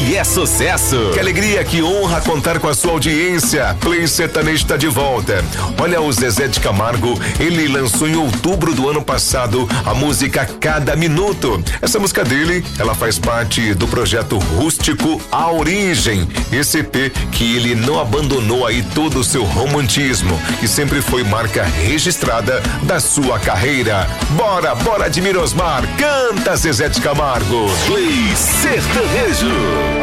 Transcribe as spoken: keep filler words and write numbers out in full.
e é sucesso. Que alegria, que honra contar com a sua audiência. Play Sertanejo está de volta. Olha, o Zezé de Camargo, ele lançou em outubro do ano passado a música Cada Minuto. Essa música dele, ela faz parte do projeto Rústico A Origem. Esse E P que ele não abandonou aí todo o seu romantismo, que sempre foi marca registrada da sua carreira. Bora, bora, Admir Osmar, canta Zezé de Camargo. Play Sertanejo.